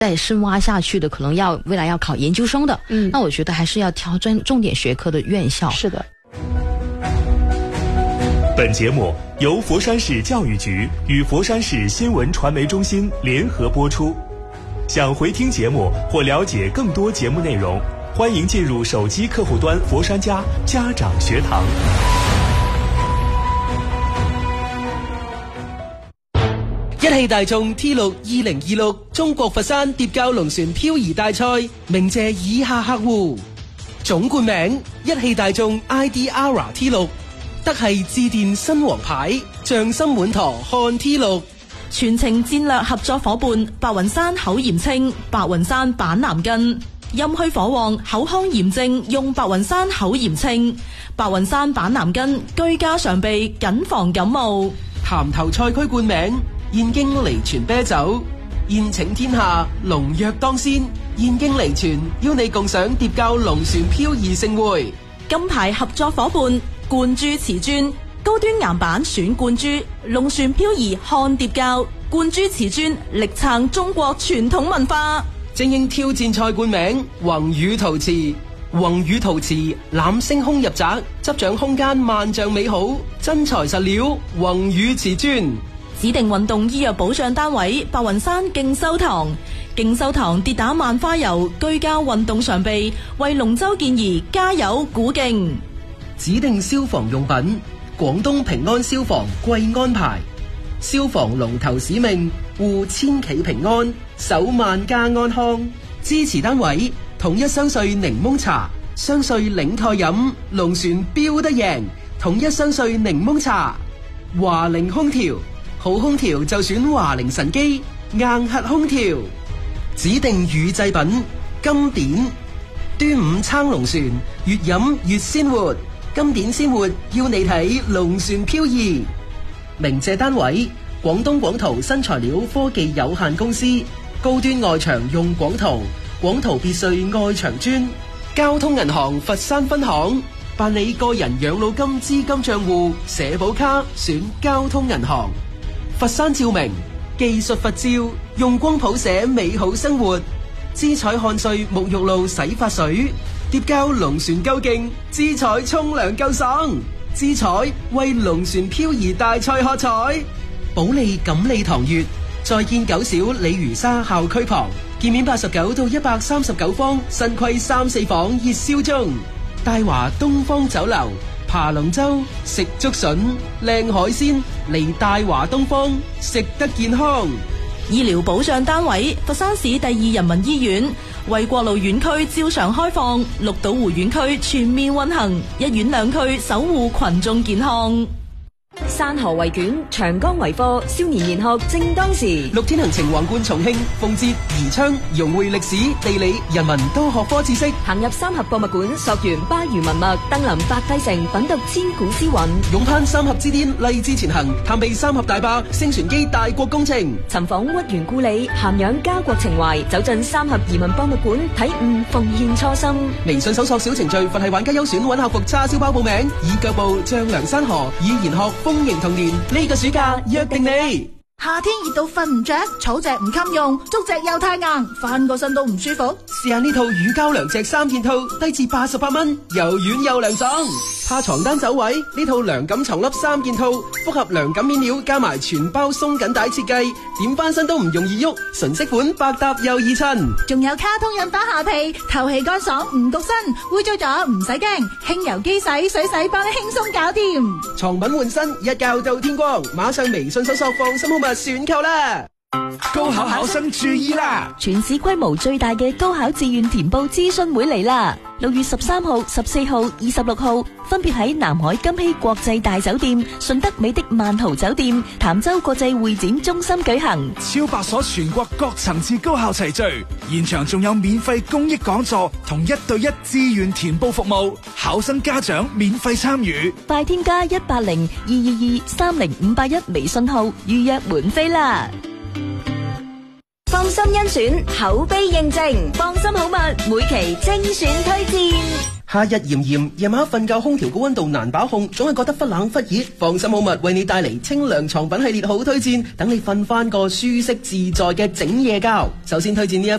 再深挖下去的，可能未来要考研究生的，那我觉得还是要挑重点学科的院校。 是的。 本节目由佛山市教育局与佛山市新闻传媒中心联合播出。想回听节目或了解更多节目内容，欢迎进入手机客户端佛山家长学堂。 一汽大眾 T6 2026中國佛山疊滘龍船漂移大賽鳴謝以下客戶：總冠名一汽大眾 ID.ARA T6， 德系致電新王牌，匠心滿堂看 T6。 全程戰略合作伙伴白雲山口鹽清、白雲山板藍根，陰虛火旺口腔炎症用白雲山口鹽清、白雲山板藍根，居家常備謹防感冒。 潭頭賽區冠名燕京離泉啤酒，宴請天下龍躍當先，燕京離泉邀你共賞疊滘龍船漂移盛會。 金牌合作伙伴冠珠瓷磚，高端岩板選冠珠，龍船漂移看疊滘，冠珠瓷磚力撐中國傳統文化。 精英挑戰賽冠名宏宇陶瓷，宏宇陶瓷攬星空入宅，執掌空間萬丈美好，真材實料宏宇瓷磚。 指定運動醫藥保障單位白雲山勁修堂，勁修堂跌打萬花油，居家運動常備，為龍舟健兒加油鼓勁。 指定消防用品廣東平安消防貴安牌，消防龍頭使命護千企平安，守萬家安康。支持單位統一雙穗檸檬茶，雙穗領台飲，龍船標得贏。統一雙穗檸檬茶。華菱空調，好空調就選華菱神機硬核空調。指定乳製品金典，端午撐龍船，越飲越鮮活。金典鮮活要你睇龍船漂移。鳴謝單位廣東廣圖新材料科技有限公司，高端外牆用廣圖，廣圖別墅外牆磚。交通銀行佛山分行，辦理個人養老金資金賬戶社保卡選交通銀行。佛山照明技術佛照，用光譜寫美好生活。姿彩漢萃沐浴露洗髮水，疊滘龍船夠勁，姿彩沖涼夠爽。姿彩為龍船漂移大賽喝彩。保利錦利堂悅，再見九小鯉魚沙校區旁，建面89到139方，新規3、4房熱銷中。大華東方酒樓，爬龍舟食竹筍，靚海鮮嚟大華東方，食得健康。 醫療保障單位佛山市第2人民醫院，衛國路院區照常開放，綠島湖院區全面運行，一院兩區守護群眾健康。 山河為卷，長江為課，少年研學正當時。 6天行程橫貫重慶、奉節、宜昌，融匯歷史、地理、人文多學科知識。 行入三峽博物館，溯源巴渝文脈，登臨白帝城，品讀千古詩韻。 勇攀三峽之巔，勵志前行，探秘三峽大壩、星船機大國工程。 尋訪屈原故里，涵養家國情懷，走進三峽移民博物館，體悟奉獻初心。 微信搜索小程序，佛系玩家優選揾客服叉燒包報名，以腳步丈量山河，以研學豐盈童年。呢個暑假約定你。 夏天熱到瞓唔着，草席唔襟用，竹席又太硬，翻個身都唔舒服。 試下呢套乳膠涼席3件套，低至88蚊，又軟又涼爽。怕床單走位，呢套涼感床笠3件套，複合涼感面料加埋全包鬆緊帶設計，點翻身都唔容易喐，純色款，百搭又易襯。 仲有卡通印花下被，透氣乾爽，唔焗身，污糟咗唔使驚，輕油機洗水洗幫你輕鬆搞掂。 床品換身，一覺到天光，馬上微信搜索放心好物選購啦。 高考考生注意啦！ 全市規模最大嘅高考志願填報諮詢會嚟啦！6月13號、14號、26號分別喺南海金禧國際大酒店、順德美的萬豪酒店、潭州國際會展中心舉行。 超百所全國各層次高校齊聚，現場仲有免費公益講座同1對1志願填報服務，考生家長免費參與。 快添加180-222-30581微信號預約門飛啦！ 放心甄選，口碑認證，放心好物，每期精選推薦。 夏日炎炎，夜晚瞓覺空調嘅溫度難把控，總係覺得忽冷忽熱。放心好物為你帶嚟清涼床品系列好推薦，等你瞓翻個舒適自在嘅整夜覺。首先推薦呢一